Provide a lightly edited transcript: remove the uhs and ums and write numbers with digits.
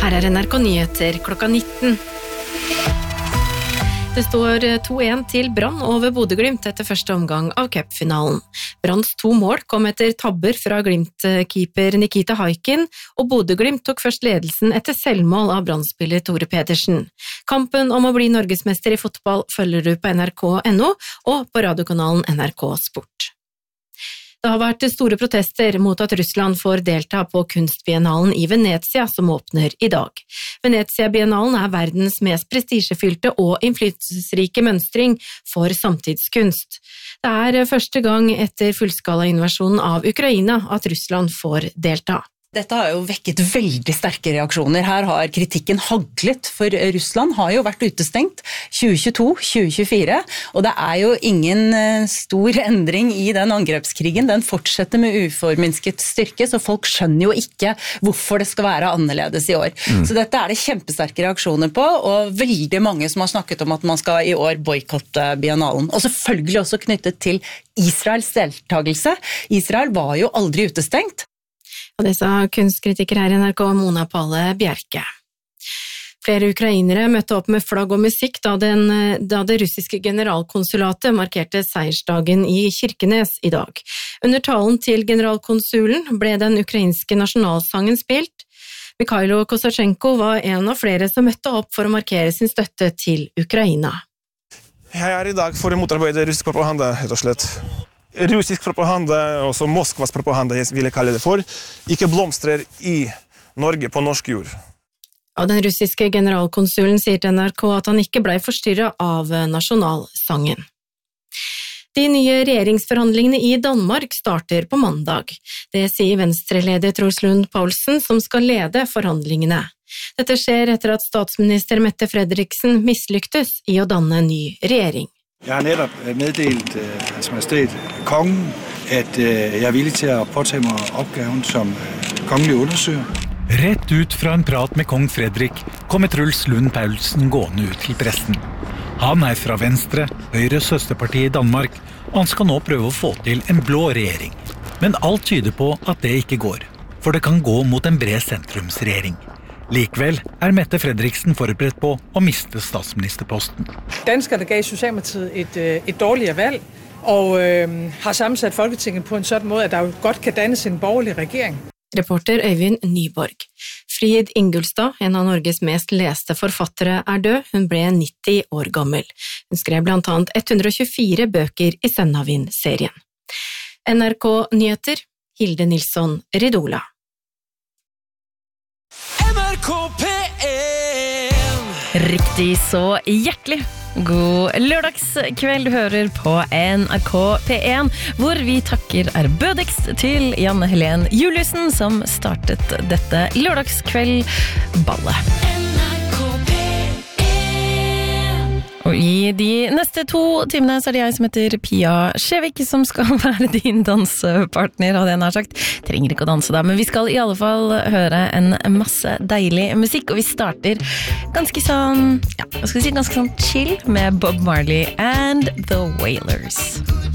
Her NRK Nyheter klokka 19. Det står 2-1 til Brann over Bodø/Glimt etter første omgang av cupfinalen. Branns 2 mål kom etter tabber fra Glimt-keeper Nikita Haikin, og Bodø/Glimt tok først ledelsen etter selvmål av Brann-spiller Tore Pedersen. Kampen om å bli norgesmester i fotball følger du på NRK.no og på radiokanalen NRK Sport. Det har vært store protester mot at Russland får delta på kunstbiennalen i Venezia som åpner i dag. Venezia-biennalen er verdens mest prestisjefylte og innflytelsesrike mønstring for samtidskunst. Det er første gang etter fullskala-invasjonen av Ukraina at Russland får delta. Dette har jo vekket veldig sterke reaksjoner. Her har kritikken haglet, for Russland har jo vært utestengt 2022-2024, og det er jo ingen stor endring i den angrepskrigen. Den fortsetter med uforminsket styrke, så folk skjønner jo ikke hvorfor det skal være annerledes i år. Så dette er det kjempesterke reaksjoner på, og veldig mange som har snakket om at man skal i år boykotte biennalen. Og selvfølgelig også knyttet til Israels deltagelse. Israel var jo aldri utestengt. Og det sa kunstkritiker her i NRK Mona Palle Bjerke. Flere ukrainere møtte opp med flagg og musikk da det russiske generalkonsulatet markerte seiersdagen i Kirkenes i dag. Under talen til generalkonsulen ble den ukrainske nasjonalsangen spilt. Mikhailo Kosachenko var en av flere som møtte opp for å markere sin støtte til Ukraina. Jeg i dag for å motarbeide russisk propaganda, helt og slett. Russisk propaganda, også Moskvas propaganda, vil jeg kalle det for, ikke blomstrer i Norge på norsk jord. Og den russiske generalkonsulen sier til NRK at han ikke ble forstyrret av nasjonalsangen. De nye regjeringsforhandlingene i Danmark starter på mandag. Det sier Venstre-leder Troels Lund Poulsen, som skal lede forhandlingene. Dette skjer etter at statsminister Mette Frederiksen mislyktes i å danne en ny regjering. Jeg har netop meddelt Hans Majestet Kongen, at jeg er villig til å påtage meg oppgaven som kongelig undersøger. Rett ut fra en prat med kong Fredrik kommer Truls Lund Poulsen gående ut til pressen. Han er fra Venstre, Høyres søsterparti i Danmark, og han skal nå prøve å få til en blå regjering. Men alt tyder på at det ikke går, for det kan gå mot en bred sentrumsregjering. Likevel er Mette Frederiksen forberedt på å miste statsministerposten. Danskerne gav Socialdemokratiet et dårligere valg, og har sammensat Folketinget på en sådan måde, at der jo godt kan dannes en borgerlig regjering. Reporter Øyvind Nyborg. Frid Ingulstad, en av Norges mest leste forfattere, er død. Hun ble 90 år gammel. Hun skrev blant annet 124 bøker i Sønnavind-serien. NRK Nyheter, Hilde Nilsson Ridola. Riktig så hjertelig god lørdagskveld. Du hører på NRK P1, hvor vi takker ærbødigst til Janne Helen Juliussen, som startet dette lørdagskveldballet. Og i de neste 2 timene så er det jeg som heter Pia Skjevik som skal være din dansepartner, hadde jeg nær sagt. Trenger ikke å danse da, men vi skal i alle fall høre en masse deilig musikk, og vi starter ganske sånn, ja, hva skal vi si, ganske sånn chill med Bob Marley and The Wailers.